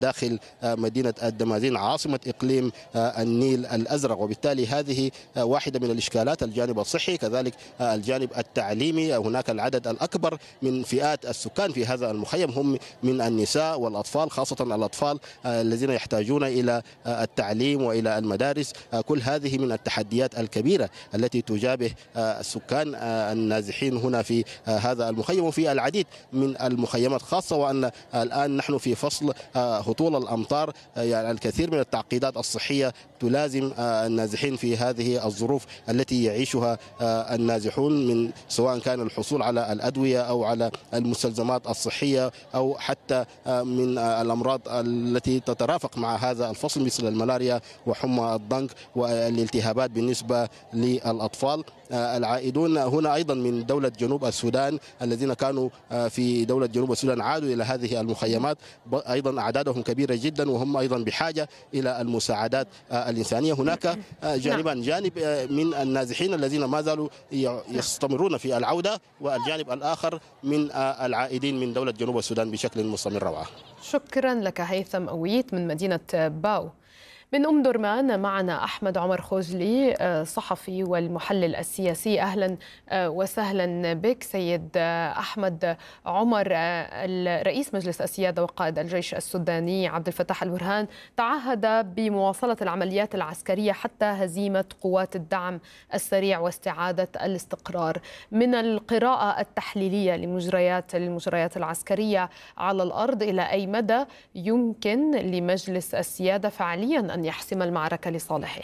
داخل مدينة الدمازين عاصمة إقليم النيل الأزرق، وبالتالي هذه واحدة من الإشكالات، الجانب الصحي كذلك الجانب التعليمي. هناك العدد الأكبر من فئات السكان في هذا المخيم هم من النساء والأطفال، خاصة الأطفال الذين يحتاجون إلى التعليم وإلى المدارس. كل هذه من التحديات الكبيرة التي تجابه السكان النازحين هنا في هذا المخيم وفي العديد من المخيمات، خاصة وأن الآن نحن في فصل هطول الأمطار. يعني الكثير من التعقيدات الصحية تلازم النازحين في هذه الظروف التي يعيشها النازحون، من سواء كان الحصول على الأدوية أو على المستلزمات الصحية أو حتى من الأمراض التي تترافق مع هذا الفصل مثل الملاريا وحمى الضنك والالتهابات بالنسبة للأطفال. العائدون هنا أيضا من دولة جنوب السودان الذين كانوا في دولة جنوب السودان عادوا إلى هذه المخيمات، أيضا أعدادهم كبيرة جدا وهم أيضا بحاجة إلى المساعدات الإنسانية. هناك جانبان، جانب من النازحين الذين ما زالوا يستمرون في العودة، والجانب الآخر من العائدين من دولة جنوب السودان بشكل مستمر. روعة. شكرا لك هيثم أويت من مدينة باو. من أم درمان معنا أحمد عمر خوجلي، صحفي والمحلل السياسي. أهلا وسهلا بك سيد أحمد عمر. رئيس مجلس السيادة وقائد الجيش السوداني عبد الفتاح البرهان تعهد بمواصلة العمليات العسكرية حتى هزيمة قوات الدعم السريع واستعادة الاستقرار. من القراءة التحليلية للمجريات العسكرية على الأرض، إلى أي مدى يمكن لمجلس السيادة فعليا أن يحسم المعركة لصالحه؟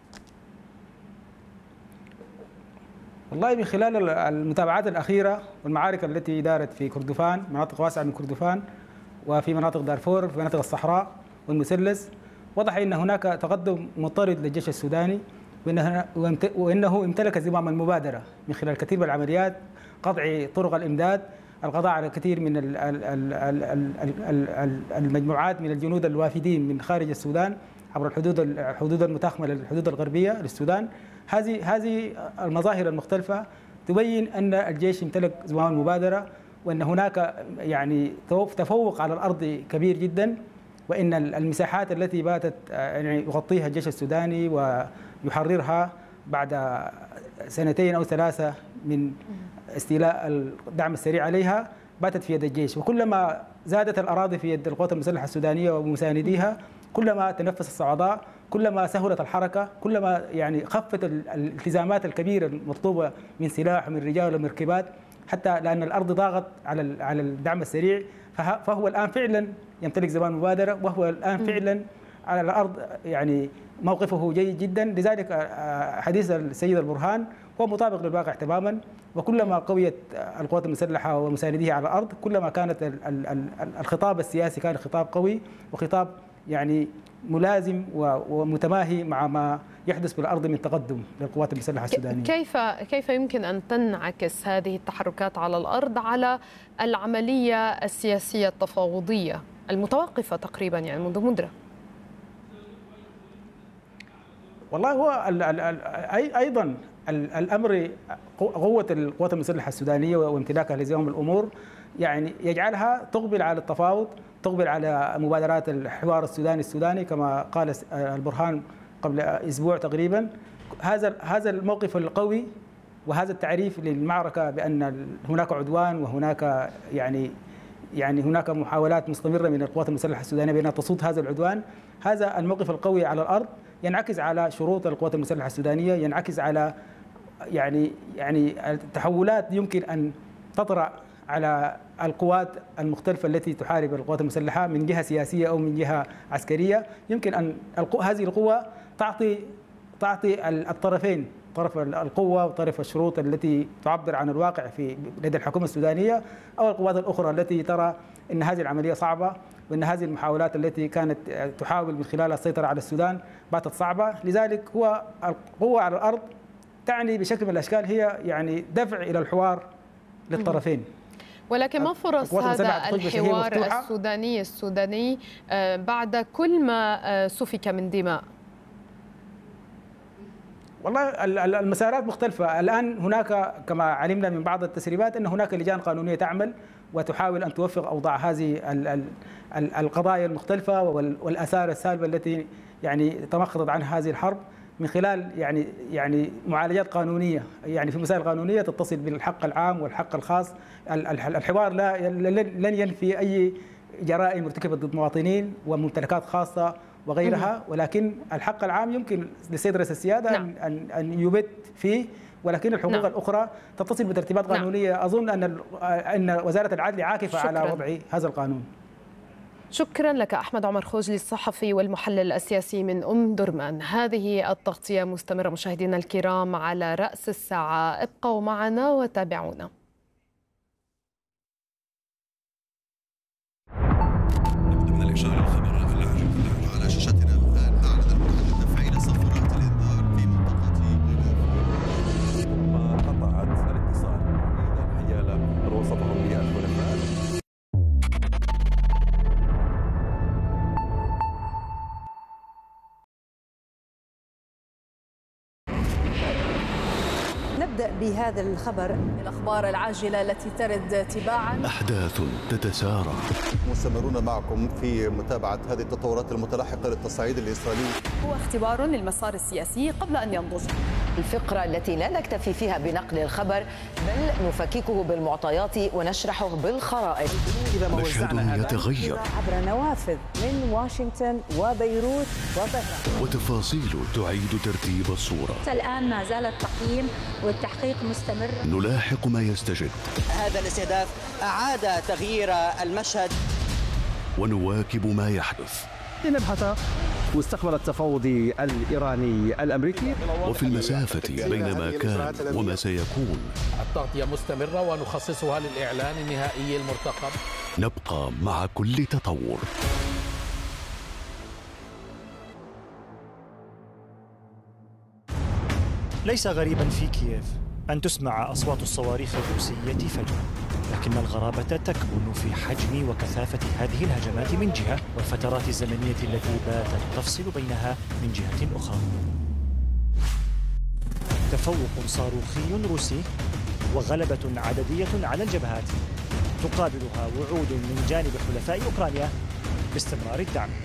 والله من خلال المتابعات الأخيرة والمعارك التي دارت في كردفان، مناطق واسعة من كردفان، وفي مناطق دارفور، في مناطق الصحراء والمثلث، وضح أن هناك تقدم مضطرد للجيش السوداني، وإنه امتلك زمام المبادرة من خلال كثير من العمليات، قطع طرق الإمداد، القضاء على كثير من المجموعات من الجنود الوافدين من خارج السودان عبر الحدود المتاخمة للحدود الغربية للسودان. هذه المظاهر المختلفة تبين أن الجيش امتلك زمام المبادرة، وأن هناك يعني تفوق على الأرض كبير جدا، وأن المساحات التي باتت يعني يغطيها الجيش السوداني ويحررها بعد 2 أو 3 من استيلاء الدعم السريع عليها باتت في يد الجيش. وكلما زادت الأراضي في يد القوات المسلحة السودانية ومسانديها، كلما تنفس الصعداء، كلما سهلت الحركة، كلما يعني خفت الالتزامات الكبيرة المطلوبة من سلاح ومن رجال ومركبات، حتى لأن الأرض ضاغط على الدعم السريع. فهو الآن فعلا يمتلك زمام مبادرة، وهو الآن فعلا على الأرض يعني موقفه جيد جدا. لذلك حديث السيد البرهان هو مطابق للواقع تماما، وكلما قويت القوات المسلحة ومسانديها على الأرض، كلما كانت الخطاب السياسي كان خطاب قوي وخطاب يعني ملازم ومتماهي مع ما يحدث بالأرض من تقدم للقوات المسلحة السودانية. كيف يمكن أن تنعكس هذه التحركات على الأرض على العملية السياسية التفاوضية المتوقفة تقريبا يعني منذ مدة؟ والله هو أيضا الأمر قوة القوات المسلحة السودانية وامتلاكها لزمام الأمور يعني يجعلها تقبل على التفاوض، تقبل على مبادرات الحوار السوداني كما قال البرهان قبل أسبوع تقريبا. هذا الموقف القوي وهذا التعريف للمعركة بأن هناك عدوان وهناك يعني هناك محاولات مستمرة من القوات المسلحة السودانية بأنها تصد هذا العدوان. هذا الموقف القوي على الأرض ينعكس على شروط القوات المسلحة السودانية، ينعكس على يعني التحولات يمكن أن تطرأ على القوات المختلفة التي تحارب القوات المسلحة من جهة سياسية أو من جهة عسكرية. يمكن أن هذه القوة تعطي الطرفين، طرف القوة وطرف الشروط التي تعبر عن الواقع في لدى الحكومة السودانية، أو القوات الأخرى التي ترى أن هذه العملية صعبة وأن هذه المحاولات التي كانت تحاول من خلالها السيطرة على السودان باتت صعبة. لذلك هو القوة على الأرض تعني بشكل من الأشكال هي يعني دفع إلى الحوار للطرفين. ولكن ما فرص هذا الحوار السوداني بعد كل ما سفك من دماء؟ والله المسارات مختلفة. الآن هناك كما علمنا من بعض التسريبات أن هناك لجان قانونية تعمل، وتحاول أن توفق أوضاع هذه القضايا المختلفة والآثار السالبة التي يعني تمخضت عنها هذه الحرب من خلال يعني معالجات قانونية، يعني في مسائل قانونية تتصل بالحق العام والحق الخاص. الحوار لن ينفي أي جرائم ارتكبت ضد مواطنين وممتلكات خاصة وغيرها، ولكن الحق العام يمكن للسيد رئيس السيادة أن يبت فيه، ولكن الحقوق الأخرى تتصل بترتيبات قانونية. أظن أن وزارة العدل عاكفة على وضع هذا القانون. شكرا لك أحمد عمر خوجلي الصحفي والمحلل السياسي من درمان. هذه التغطية مستمرة مشاهدينا الكرام على رأس الساعة، ابقوا معنا وتابعونا. من الإشارة الخبر على شاشتنا الآن أعلن المتحدث تفعيل صفارات الإنذار في منطقة ثم قطعت الاتصال بين الحيالة وسطهم بالحلفاء. نبدأ بهذا الخبر، الأخبار العاجلة التي ترد تباعا. أحداث تتسارع. مستمرون معكم في متابعة هذه التطورات المتلاحقة للتصعيد الإسرائيلي. هو اختبار للمسار السياسي قبل أن ينضج. الفقرة التي لا نكتفي فيها بنقل الخبر بل نفككه بالمعطيات ونشرحه بالخرائط. مشهد يتغير عبر نوافذ من واشنطن وبيروت وطهران، وتفاصيل تعيد ترتيب الصورة. الآن ما زال التقييم والتحقيق مستمر. نلاحق ما يستجد. هذا الاستهداف أعاد تغيير المشهد ونواكب ما يحدث. لنبحث مستقبل التفاوض الإيراني الأمريكي. وفي المسافة بين ما كان وما سيكون التغطية مستمرة ونخصصها للإعلان النهائي المرتقب. نبقى مع كل تطور. ليس غريبا في كييف أن تسمع أصوات الصواريخ الروسية فجأة، لكن الغرابة تكمن في حجم وكثافة هذه الهجمات من جهة، والفترات الزمنية التي باتت تفصل بينها من جهة أخرى. تفوق صاروخي روسي وغلبة عددية على الجبهات تقابلها وعود من جانب حلفاء أوكرانيا باستمرار الدعم.